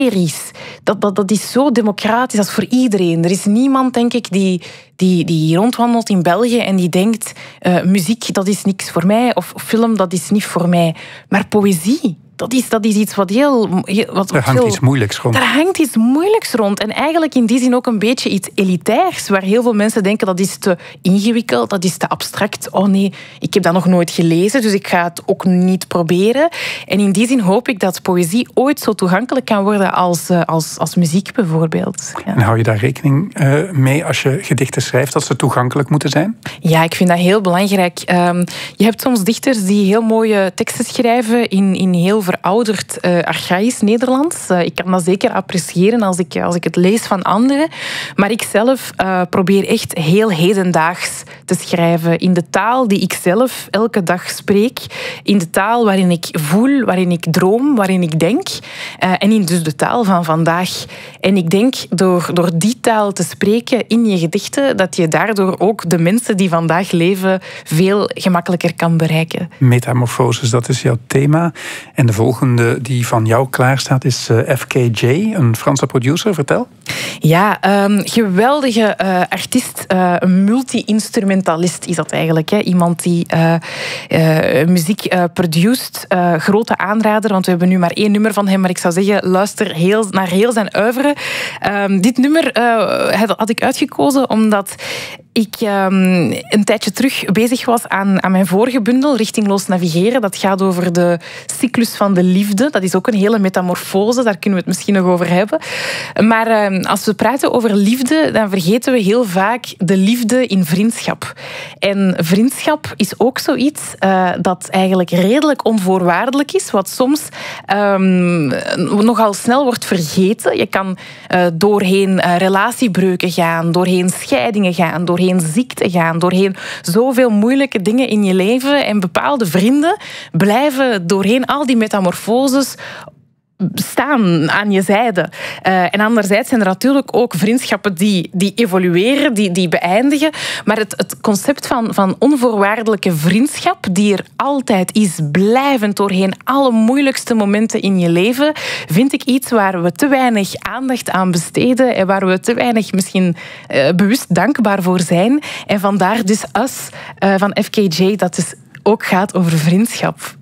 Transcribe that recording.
Dat is zo democratisch, dat is voor iedereen. Er is niemand, denk ik, die rondwandelt in België en die denkt muziek, dat is niks voor mij, of film, dat is niet voor mij. Maar poëzie, dat is iets wat heel... Daar hangt iets moeilijks rond. Daar hangt iets moeilijks rond. En eigenlijk in die zin ook een beetje iets elitairs, waar heel veel mensen denken dat is te ingewikkeld, dat is te abstract. Oh nee, ik heb dat nog nooit gelezen, dus ik ga het ook niet proberen. En in die zin hoop ik dat poëzie ooit zo toegankelijk kan worden als muziek bijvoorbeeld. Ja. En hou je daar rekening mee als je gedichten schrijft, dat ze toegankelijk moeten zijn? Ja, ik vind dat heel belangrijk. Je hebt soms dichters die heel mooie teksten schrijven in heel verouderd archaïs Nederlands. Ik kan dat zeker appreciëren als ik het lees van anderen. Maar ik zelf probeer echt heel hedendaags te schrijven. In de taal die ik zelf elke dag spreek. In de taal waarin ik voel, waarin ik droom, waarin ik denk. En in dus de taal van vandaag. En ik denk door die taal te spreken in je gedichten, dat je daardoor ook de mensen die vandaag leven veel gemakkelijker kan bereiken. Metamorfoses, dat is jouw thema. En de volgende die van jou klaar staat is FKJ, een Franse producer. Vertel. Ja, geweldige artiest, een multi-instrumentalist is dat eigenlijk. Hè. Iemand die muziek produceert. Grote aanrader, want we hebben nu maar 1 nummer van hem, maar ik zou zeggen, luister naar heel zijn oeuvre. Dit nummer had ik uitgekozen omdat ik een tijdje terug bezig was aan mijn vorige bundel, Richtingloos navigeren. Dat gaat over de cyclus van de liefde. Dat is ook een hele metamorfose, daar kunnen we het misschien nog over hebben. Maar als we praten over liefde, dan vergeten we heel vaak de liefde in vriendschap. En vriendschap is ook zoiets dat eigenlijk redelijk onvoorwaardelijk is, wat soms nogal snel wordt vergeten. Je kan doorheen relatiebreuken gaan, doorheen scheidingen gaan, doorheen ziekte gaan, doorheen zoveel moeilijke dingen in je leven. En bepaalde vrienden blijven doorheen al die metamorfoses staan aan je zijde. En anderzijds zijn er natuurlijk ook vriendschappen die evolueren, die beëindigen. Maar het concept van onvoorwaardelijke vriendschap, die er altijd is, blijvend doorheen alle moeilijkste momenten in je leven, vind ik iets waar we te weinig aandacht aan besteden en waar we te weinig misschien bewust dankbaar voor zijn. En vandaar dus Us van FKJ, dat dus ook gaat over vriendschap.